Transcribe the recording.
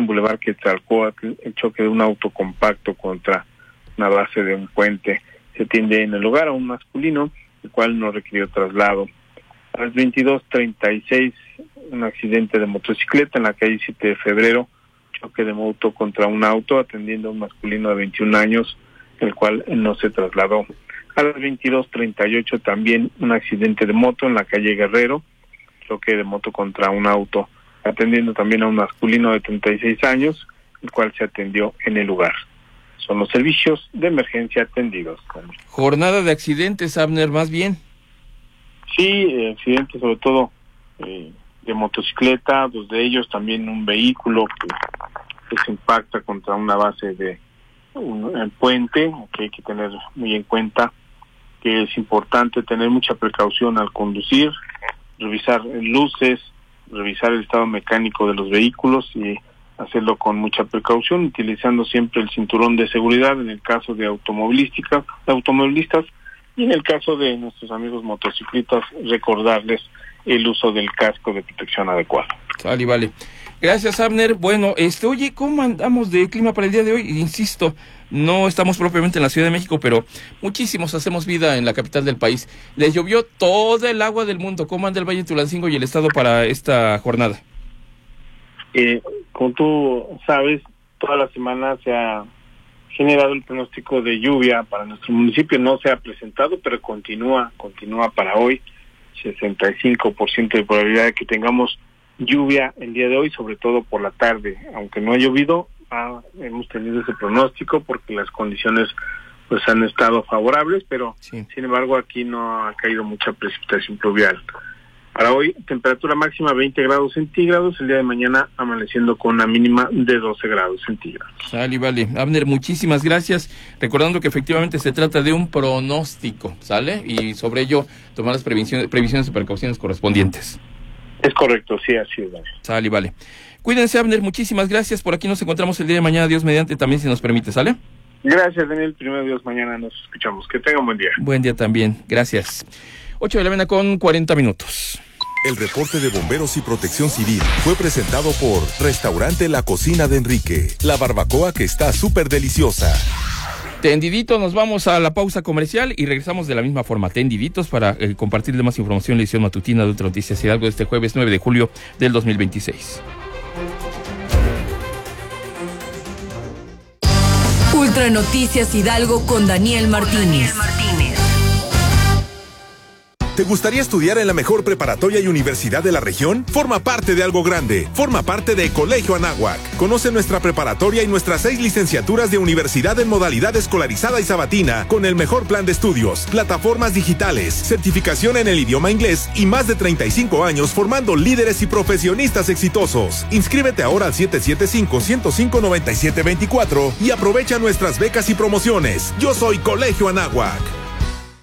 en Boulevard Quetzalcóatl, el choque de un auto compacto contra una base de un puente. Se atiende en el lugar a un masculino, el cual no requirió traslado. A las 22:36, un accidente de motocicleta en la calle 7 de febrero, choque de moto contra un auto, atendiendo a un masculino de 21 años, el cual no se trasladó. A las 22:38 también un accidente de moto en la calle Guerrero, choque de moto contra un auto, atendiendo también a un masculino de 36 años, el cual se atendió en el lugar. Son los servicios de emergencia atendidos. Jornada de accidentes, Abner, más bien. Sí, accidentes sobre todo de motocicleta, dos de ellos, también un vehículo que se impacta contra una base de un puente, que hay que tener muy en cuenta que es importante tener mucha precaución al conducir, revisar luces, revisar el estado mecánico de los vehículos y hacerlo con mucha precaución, utilizando siempre el cinturón de seguridad en el caso de automovilistas, y en el caso de nuestros amigos motociclistas, recordarles el uso del casco de protección adecuado. Vale. Gracias, Abner. Bueno, oye, ¿cómo andamos de clima para el día de hoy? Insisto, no estamos propiamente en la Ciudad de México, pero muchísimos hacemos vida en la capital del país. Les llovió toda el agua del mundo. ¿Cómo anda el Valle de Tulancingo y el estado para esta jornada? Como tú sabes, toda la semana se ha generado el pronóstico de lluvia para nuestro municipio. No se ha presentado, pero continúa para hoy. 65% de probabilidad de que tengamos lluvia el día de hoy, sobre todo por la tarde. Aunque no ha llovido, hemos tenido ese pronóstico porque las condiciones pues han estado favorables, pero sí. Sin embargo aquí no ha caído mucha precipitación pluvial. Para hoy, temperatura máxima 20 grados centígrados, el día de mañana amaneciendo con una mínima de 12 grados centígrados. Vale. Abner, muchísimas gracias. Recordando que efectivamente se trata de un pronóstico, ¿sale? Y sobre ello tomar las previsiones y precauciones correspondientes. Es correcto, sí, así es. Vale. Cuídense, Abner, muchísimas gracias. Por aquí nos encontramos el día de mañana, Dios mediante, también si nos permite, ¿sale? Gracias, Daniel. Primero Dios, mañana nos escuchamos. Que tengan buen día. Buen día también, gracias. 8:40 a.m. El reporte de Bomberos y Protección Civil fue presentado por Restaurante La Cocina de Enrique, la barbacoa que está súper deliciosa. Tendidito, nos vamos a la pausa comercial y regresamos de la misma forma, tendiditos, para compartir más información en la edición matutina de Ultra Noticias Hidalgo de este jueves 9 de julio del 2026. Ultra Noticias Hidalgo con Daniel Martínez. ¿Te gustaría estudiar en la mejor preparatoria y universidad de la región? Forma parte de algo grande. Forma parte de Colegio Anáhuac. Conoce nuestra preparatoria y nuestras 6 licenciaturas de universidad en modalidad escolarizada y sabatina, con el mejor plan de estudios, plataformas digitales, certificación en el idioma inglés y más de 35 años formando líderes y profesionistas exitosos. Inscríbete ahora al 775-105-9724 y aprovecha nuestras becas y promociones. Yo soy Colegio Anáhuac.